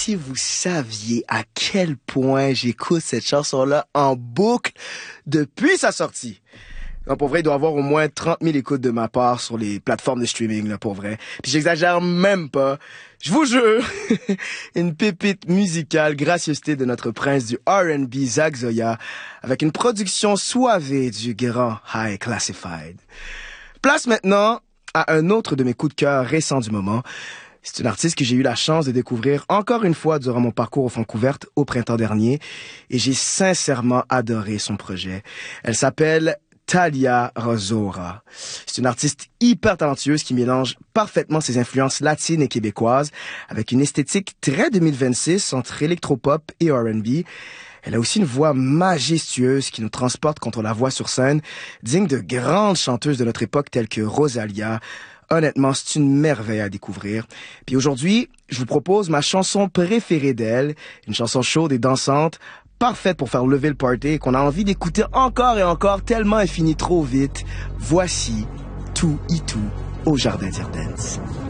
si vous saviez à quel point j'écoute cette chanson-là en boucle depuis sa sortie. Non, pour vrai, il doit y avoir au moins 30 000 écoutes de ma part sur les plateformes de streaming, là, pour vrai. Puis j'exagère même pas. Je vous jure, une pépite musicale, gracieuseté de notre prince du R&B, Zach Zoya, avec une production soivée du grand High Classified. Place maintenant à un autre de mes coups de cœur récents du moment. C'est une artiste que j'ai eu la chance de découvrir encore une fois durant mon parcours au Francouverte au printemps dernier, et j'ai sincèrement adoré son projet. Elle s'appelle Thalia Rosaura. C'est une artiste hyper talentueuse qui mélange parfaitement ses influences latines et québécoises avec une esthétique très 2026 entre électropop et R&B. Elle a aussi une voix majestueuse qui nous transporte quand on la voit sur scène, digne de grandes chanteuses de notre époque telles que Rosalia. Honnêtement, c'est une merveille à découvrir. Puis aujourd'hui, je vous propose ma chanson préférée d'elle, une chanson chaude et dansante, parfaite pour faire lever le party et qu'on a envie d'écouter encore et encore tellement elle finit trop vite. Voici Tout et Tout au Jardin d'Irdance.